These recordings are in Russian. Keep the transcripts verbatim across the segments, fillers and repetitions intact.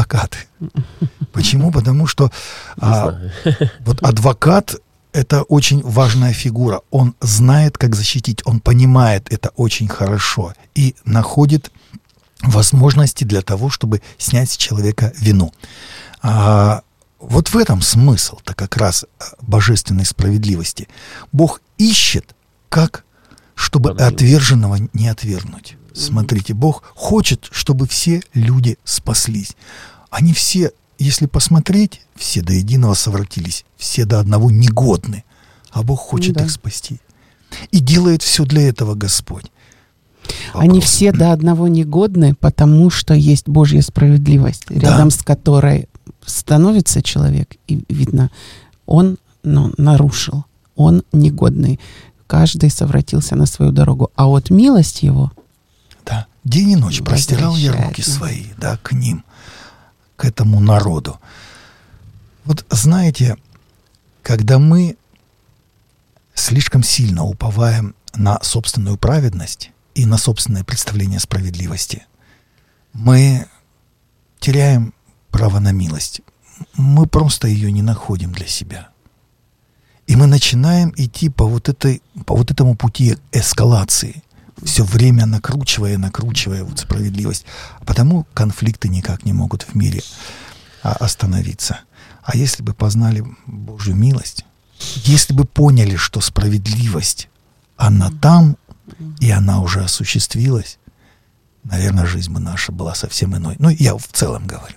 адвокаты. Почему? Потому что а, вот адвокат — это очень важная фигура. Он знает, как защитить, он понимает это очень хорошо и находит возможности для того, чтобы снять с человека вину. А, вот в этом смысл-то как раз божественной справедливости. Бог ищет, как, чтобы отверженного не отвергнуть. Смотрите, Бог хочет, чтобы все люди спаслись. Они все, если посмотреть, все до единого совратились, все до одного негодны. А Бог хочет да. их спасти. И делает все для этого Господь. Вопрос. Они все до одного негодны, потому что есть Божья справедливость, да. рядом с которой становится человек, и видно, он ну, нарушил, он негодный. Каждый совратился на свою дорогу. А вот милость его... Да. День и ночь простирал я руки свои, да, к ним, к этому народу. Вот знаете, когда мы слишком сильно уповаем на собственную праведность и на собственное представление справедливости, мы теряем право на милость. Мы просто ее не находим для себя. И мы начинаем идти по вот, этой, по вот этому пути эскалации, все время накручивая, накручивая вот справедливость. А потому конфликты никак не могут в мире остановиться. А если бы познали Божью милость, если бы поняли, что справедливость, она там, и она уже осуществилась, наверное, жизнь бы наша была совсем иной. Ну, я в целом говорю.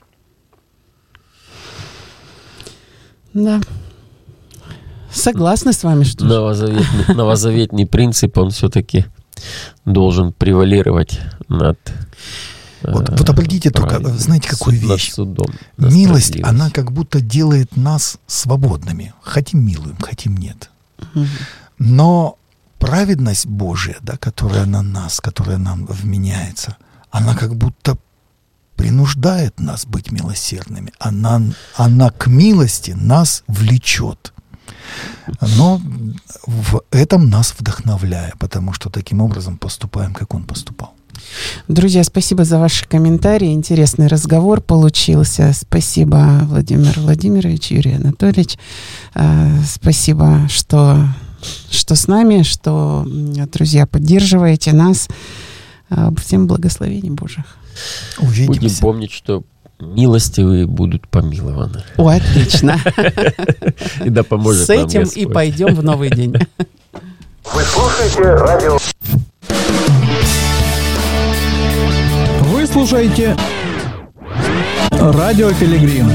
Да. Согласна с вами, что новозаветный, новозаветный принцип, он все-таки должен превалировать над Вот, вот обратите только, знаете, какую суд, вещь? Судом, милость, она как будто делает нас свободными. Хотим милуем, хотим нет. Угу. Но праведность Божия, да, которая на нас, которая нам вменяется, она как будто принуждает нас быть милосердными. Она, она к милости нас влечет. Но в этом нас вдохновляя, потому что таким образом поступаем, как он поступал. Друзья, спасибо за ваши комментарии. Интересный разговор получился. Спасибо, Владимир Владимирович, Юрий Анатольевич. Спасибо, что, что с нами, что, друзья, поддерживаете нас. Всем благословений Божьих. Увидимся. Будем помнить, что милостивые будут помилованы. О, отлично. И да поможет с этим нам и пойдем в новый день. Вы слушаете радио. Вы слушаете Радио Пилигрим.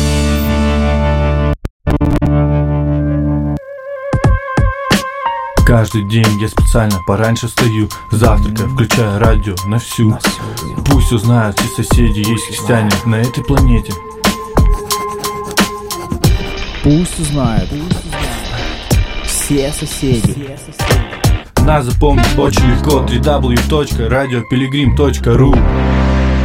Каждый день я специально пораньше встаю, завтракая, включая радио на всю. Пусть узнают все соседи, есть христиане на этой планете. Пусть узнают все соседи. Нас запомнить очень легко. дабл ю дабл ю дабл ю точка радио пилигрим точка ру.